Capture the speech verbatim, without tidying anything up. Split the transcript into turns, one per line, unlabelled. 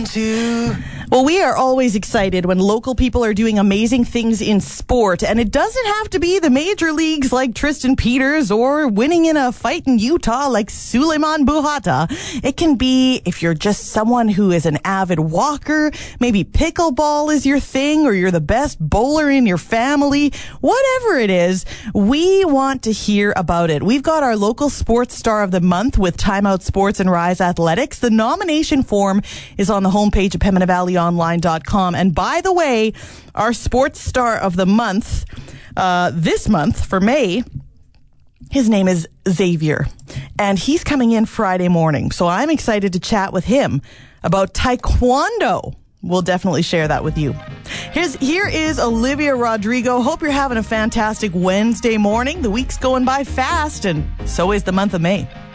to...
Well, we are always excited when local people are doing amazing things in sport, and it doesn't have to be the major leagues like Tristan Peters or winning in a fight in Utah like Suleiman Buhata. It can be if you're just someone who is an avid walker, maybe pickleball is your thing, or you're the best bowler in your family. Whatever it is, we want to hear about it. We've got our local sports star of the month with Time Out Sports and Rise Athletics. The nomination form is on the homepage of Pembina Valley Online dot com. And by the way, our sports star of the month, uh, this month for May, his name is Xavier. And he's coming in Friday morning. So I'm excited to chat with him about Taekwondo. We'll definitely share that with you. Here's, here is Olivia Rodrigo. Hope you're having a fantastic Wednesday morning. The week's going by fast, and so is the month of May.